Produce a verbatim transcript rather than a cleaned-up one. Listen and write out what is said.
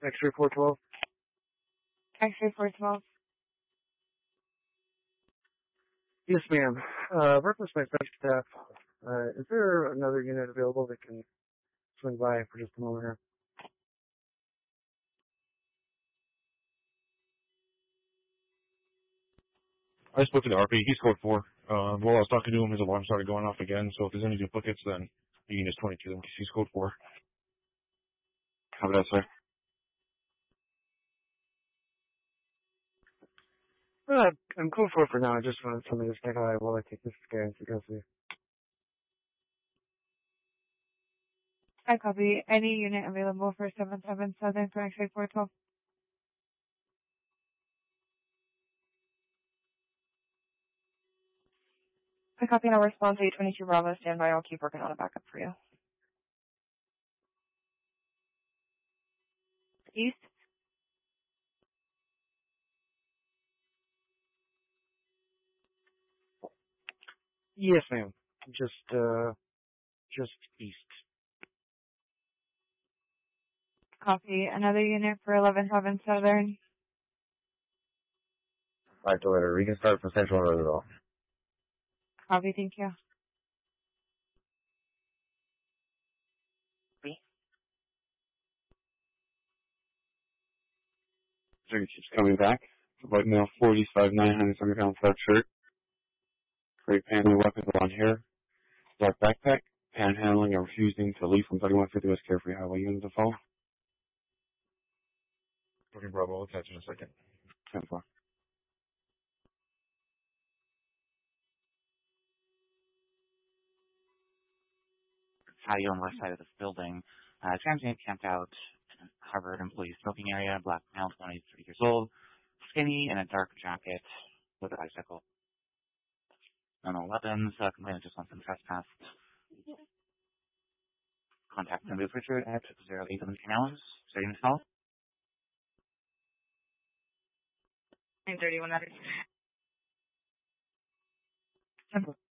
X-ray four twelve. X-ray four twelve. Yes, ma'am. Uh, reference my bench staff. Uh, is there another unit available that can swing by for just a moment here? I spoke to the R P. He scored four. Um, while I was talking to him, his alarm started going off again. So if there's any duplicates, then you can just twenty-two them because he scored four. How about that, sir? Uh, I'm cool for it for now. I just wanted somebody to say hi while I take this scan to go see. I copy. Any unit available for seven seven Southern for X-ray four twelve? I copy and I'll respond to eight twenty-two Bravo. Stand by. I'll keep working on a backup for you. East? Yes, ma'am. Just, uh, just east. Copy. Another unit for eleven seven Southern. Five to letter. We can start from Central Roosevelt. Copy. Thank you. Jiggy keeps coming back. White male, forty-five, nine hundred seventy pound flat shirt. Great family weapons on here. Black backpack. Panhandling and refusing to leave from thirty-one fifty West Carefree Highway. Unit to follow. Okay, Bravo. I'll catch you in a second. ten four. Patio on the west side of this building. Uh, transient camped out, Harvard employee smoking area, black male, twenty-three years old, skinny in a dark jacket with a bicycle. No, no weapons, uh, complainant just wants some trespass. Contact Saint Louis Richard at zero eight seven Canales. Starting to call. nine thirty-one.